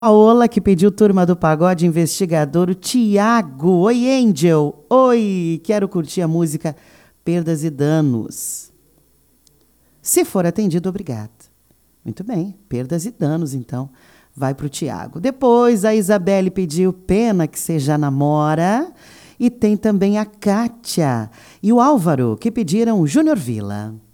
Paola, que pediu Turma do Pagode Investigador, o Tiago. Oi, Angel. Oi, quero curtir a música Perdas e Danos. Se for atendido, obrigado. Muito bem, Perdas e Danos, então, vai para o Tiago. Depois, a Isabelle pediu Pena que Cê Já Namora. E tem também a Kátia e o Álvaro, que pediram Júnior Vila.